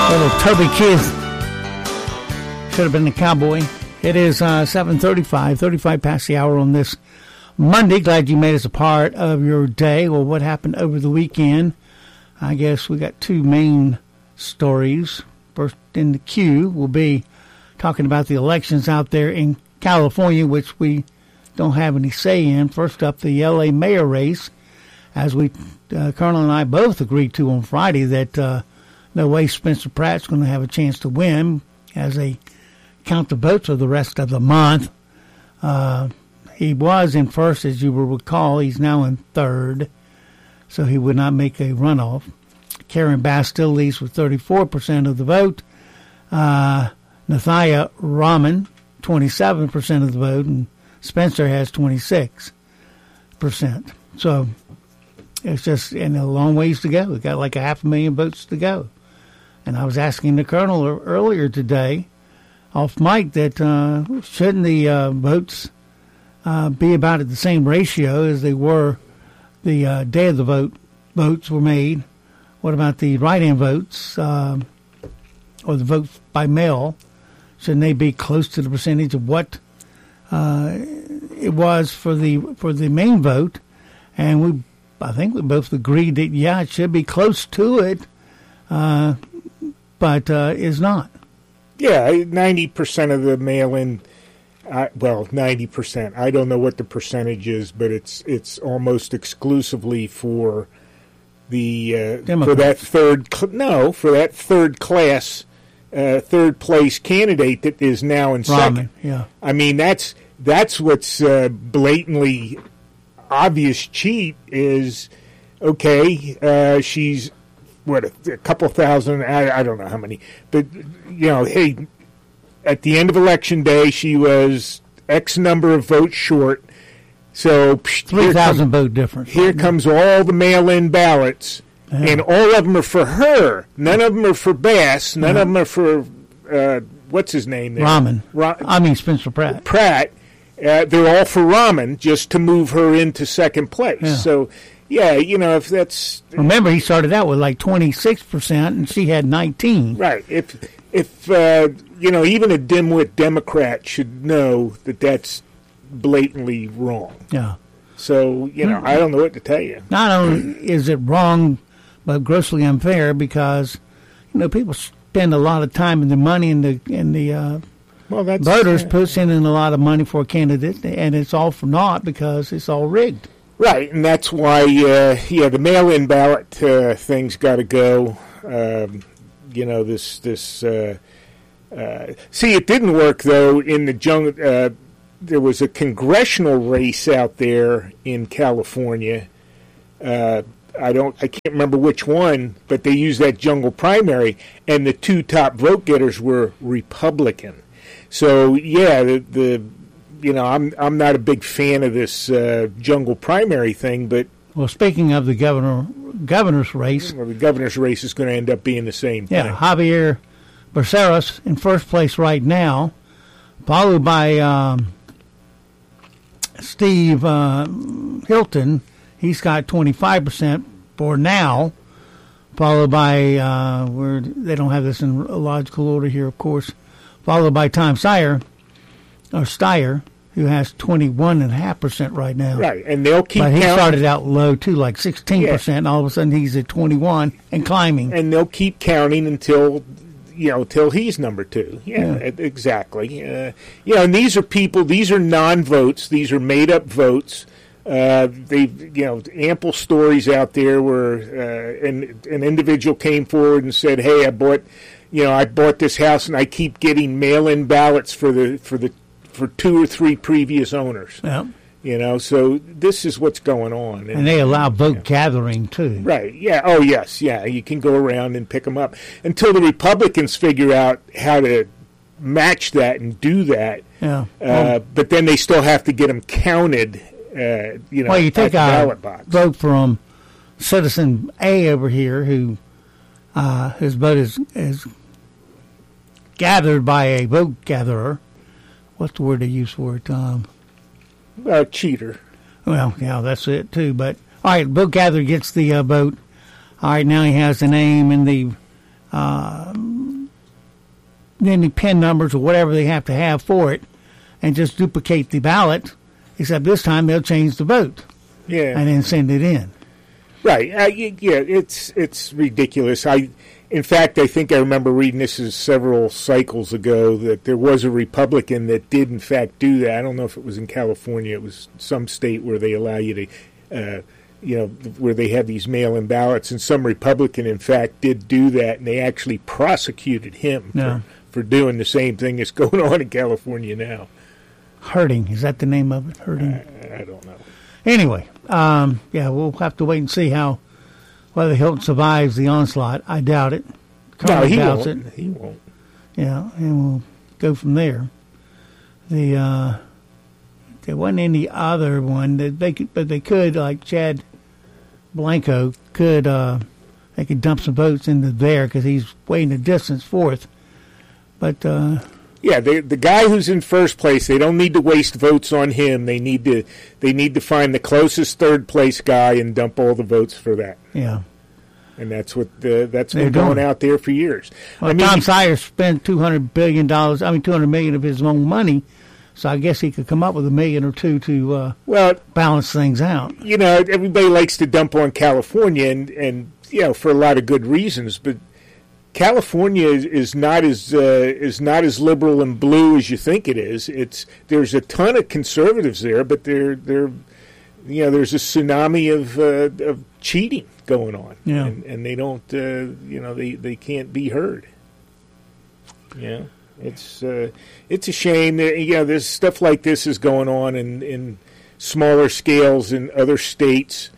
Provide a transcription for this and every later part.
Little Toby Keith. Should have been the cowboy. It is 7:35, 35 past the hour on this Monday. Glad you made us a part of your day. Well, what happened over the weekend? I guess we got two main stories. First in the queue, we'll be talking about the elections out there in California, which we don't have any say in. First up, the L.A. mayor race. As we, Colonel and I both agreed to on Friday that no way Spencer Pratt's going to have a chance to win as they count the votes for the rest of the month. He was in first, as you will recall. He's now in third, so he would not make a runoff. Karen Bass still leads with 34% of the vote. Nathaya Rahman, 27% of the vote, and Spencer has 26%. So it's just a long ways to go. We've got like 500,000 votes to go. And I was asking the Colonel earlier today, off mic, that shouldn't the votes be about at the same ratio as they were the day of the votes were made? What about the write-in votes or the votes by mail? Shouldn't they be close to the percentage of what it was for the main vote? And I think we both agreed that, yeah, it should be close to it, but is not. Yeah, 90% of the mail-in, 90%. I don't know what the percentage is, but it's almost exclusively for the for that third place candidate that is now in second. Yeah. I mean, that's what's blatantly obvious cheat is, okay, she's a couple thousand, I don't know how many, but hey, at the end of election day she was X number of votes short, so 3,000 vote difference. Here comes all the mail-in ballots. Yeah. And all of them are for her. None of them are for Bass. None of them are for, what's his name there? Rahman. Spencer Pratt. They're all for Rahman, just to move her into second place. Yeah. So, yeah, if that's... Remember, he started out with like 26%, and she had 19%. Right. If even a dimwit Democrat should know that that's blatantly wrong. Yeah. So, I don't know what to tell you. Not only is it wrong, but grossly unfair, because people spend a lot of time and the money and the voters puts in a lot of money for a candidate, and it's all for naught because it's all rigged. Right, and that's why the mail-in ballot thing's got to go. See, it didn't work though in the jungle. There was a congressional race out there in California. I can't remember which one, but they used that jungle primary, and the two top vote getters were Republican. So yeah, I'm not a big fan of this jungle primary thing, but speaking of the governor's race, the governor's race is going to end up being the same thing. Yeah, Javier Becerra's in first place right now, followed by Steve Hilton. He's got 25% for now, followed by, they don't have this in logical order here, of course, followed by Tom Steyer, who has 21.5% right now. Right, and they'll keep counting. But he started out low, too, like 16%, and all of a sudden he's at 21 and climbing. And they'll keep counting until he's number two. Yeah. Exactly. And these are non-votes. These are made-up votes. They've, ample stories out there where an individual came forward and said, "Hey, I bought this house and I keep getting mail-in ballots for 2 or 3 previous owners." Yeah. So this is what's going on. And they allow vote gathering, too. Right, yeah. Oh, yes, yeah. You can go around and pick them up until the Republicans figure out how to match that and do that. Yeah. But then they still have to get them counted, well, you take ballot box. Vote from Citizen A over here, who his vote is gathered by a vote gatherer. What's the word they use for it? Cheater. Well, yeah, that's it too. But all right, vote gatherer gets the vote. All right, now he has the name and the any PIN numbers or whatever they have to have for it, and just duplicate the ballot. Except this time they'll change the vote, and then send it in. Right? It's ridiculous. In fact, I think I remember reading this several cycles ago that there was a Republican that did, in fact, do that. I don't know if it was in California. It was some state where they allow you to, where they have these mail-in ballots. And some Republican, in fact, did do that, and they actually prosecuted him for doing the same thing that's going on in California now. Herding. Is that the name of it? Herding? I don't know. Anyway, we'll have to wait and see whether Hilton survives the onslaught. I doubt it. No, he won't. He won't. Yeah, and we'll go from there. There wasn't any other one that they could, like Chad Blanco they could dump some votes into there because he's way in the distance fourth. But the guy who's in first place, they don't need to waste votes on him. They need to find the closest third place guy and dump all the votes for that. Yeah. And that's been going out there for years. Well, Tom Sires spent $200 million of his own money, so I guess he could come up with $1 million or two to balance things out. Everybody likes to dump on California, and for a lot of good reasons, but California is not as liberal and blue as you think it is. There's a ton of conservatives there, but there's a tsunami of cheating going on, and they don't they can't be heard. It's a shame that there's stuff like this is going on in smaller scales in other states,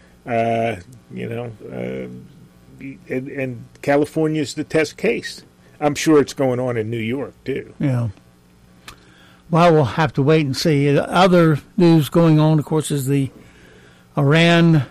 and California's the test case. I'm sure it's going on in New York too. Yeah. Well, we'll have to wait and see. Other news going on, of course, is the Iran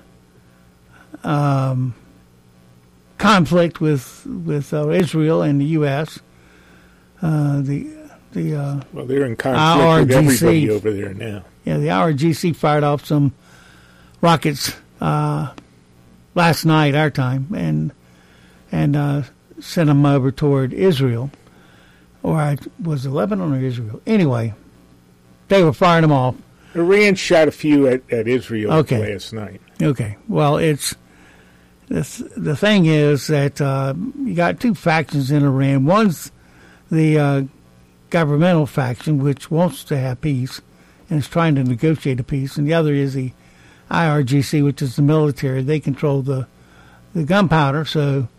conflict with Israel and the U.S. They're in conflict with everybody over there now. Yeah, the IRGC fired off some rockets last night, our time, and sent them over toward Israel. Or was it Lebanon or Israel? Anyway, they were firing them off. Iran shot a few at Israel last night. Okay. Well, the thing is that you got two factions in Iran. One's the governmental faction, which wants to have peace and is trying to negotiate a peace, and the other is the IRGC, which is the military. They control the gunpowder, so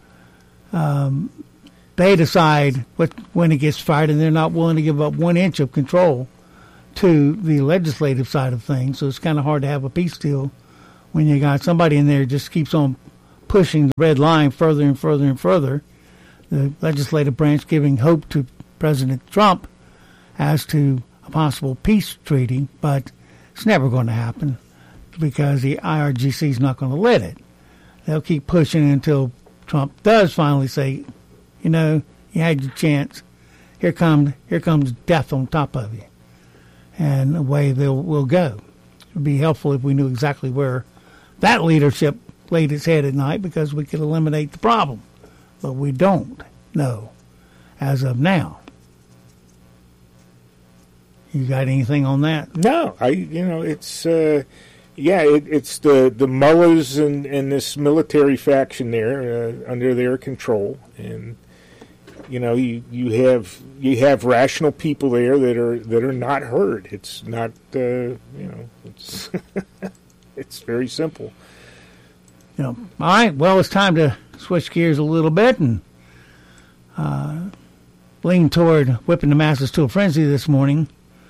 they decide when it gets fired, and they're not willing to give up 1 inch of control to the legislative side of things. So it's kind of hard to have a peace deal when you got somebody in there who just keeps on pushing the red line further and further and further. The legislative branch giving hope to President Trump as to a possible peace treaty, but it's never going to happen because the IRGC is not going to let it. They'll keep pushing until Trump does finally say, you had your chance. Here comes death on top of you. And away we'll go. It would be helpful if we knew exactly where that leadership laid its head at night because we could eliminate the problem. But we don't know as of now. You got anything on that? No, it's it's the mullahs and this military faction there under their control, and you have rational people there that are not heard. It's not it's it's very simple. All right. Well, it's time to switch gears a little bit and lean toward whipping the masses to a frenzy this morning.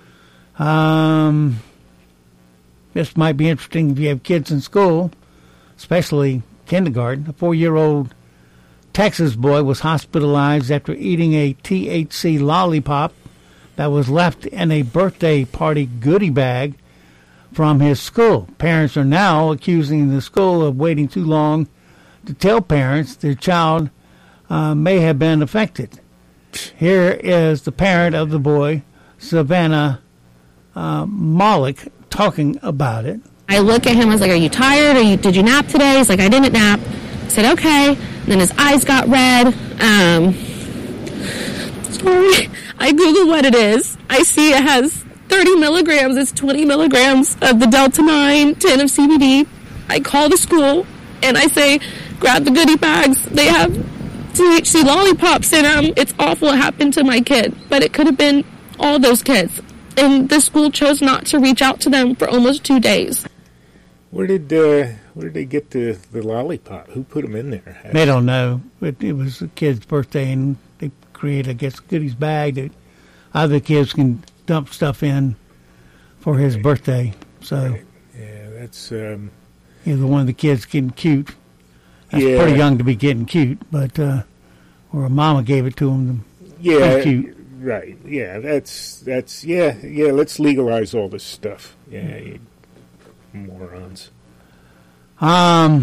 This might be interesting if you have kids in school, especially kindergarten. A 4-year-old Texas boy was hospitalized after eating a THC lollipop that was left in a birthday party goodie bag from his school. Parents are now accusing the school of waiting too long to tell parents their child may have been affected. Here is the parent of the boy, Savannah Malik, talking about it. I look at him, I was like, are you tired? Did you nap today? He's like, I didn't nap. I said, okay. And then his eyes got red. Sorry. I Google what it is. I see it has 30 milligrams. It's 20 milligrams of the Delta-9, 10 of CBD. I call the school and I say, grab the goodie bags. They have THC lollipops in them. It's awful what happened to my kid, but it could have been all those kids. And the school chose not to reach out to them for almost 2 days. Where did they get the lollipop? Who put them in there? They don't know. It was the kid's birthday, and they created, I guess, a goodies bag that other kids can dump stuff in for his birthday. So, yeah, that's either one of the kids getting cute. That's pretty young to be getting cute, but or a mama gave it to him. Yeah, cute. Right. Yeah, that's yeah. Let's legalize all this stuff. Yeah, you morons. All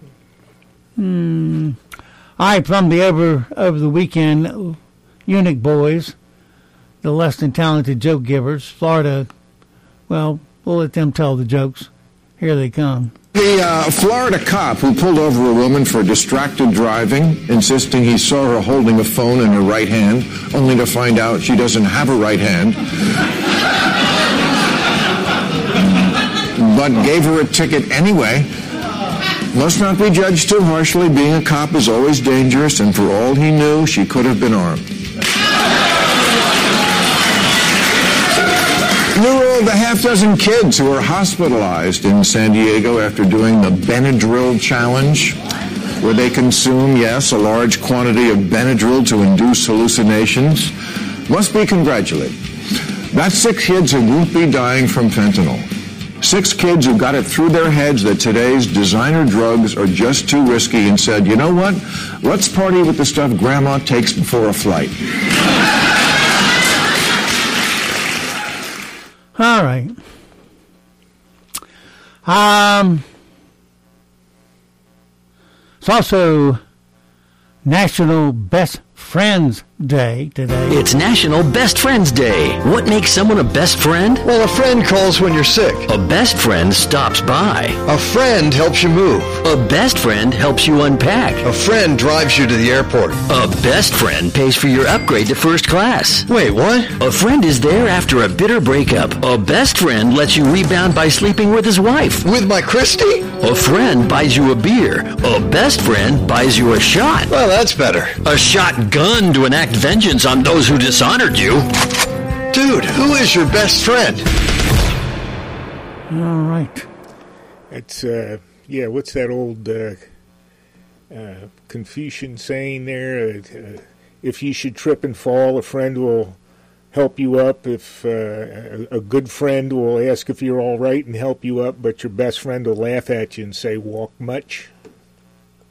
right, from the over the weekend, Eunuch Boys, the less than talented joke givers, Florida. Well, we'll let them tell the jokes. Here they come. The Florida cop who pulled over a woman for distracted driving, insisting he saw her holding a phone in her right hand, only to find out she doesn't have a right hand, but gave her a ticket anyway, must not be judged too harshly. Being a cop is always dangerous, and for all he knew, she could have been armed. New rule, the half-dozen kids who were hospitalized in San Diego after doing the Benadryl challenge, where they consume, yes, a large quantity of Benadryl to induce hallucinations, must be congratulated. That's 6 kids who won't be dying from fentanyl. 6 kids who got it through their heads that today's designer drugs are just too risky and said, you know what? Let's party with the stuff Grandma takes before a flight. All right. It's also National Best Friends Day today. It's National Best Friends Day. What makes someone a best friend? Well, a friend calls when you're sick. A best friend stops by. A friend helps you move. A best friend helps you unpack. A friend drives you to the airport. A best friend pays for your upgrade to first class. Wait, what? A friend is there after a bitter breakup. A best friend lets you rebound by sleeping with his wife. With my Christy? A friend buys you a beer. A best friend buys you a shot. Well, that's better. A shotgun to enact vengeance on those who dishonored you. Dude, who is your best friend? All right. It's what's that old Confucian saying there? If you should trip and fall, a friend will help you up. If a good friend will ask if you're all right and help you up, but your best friend will laugh at you and say, walk much.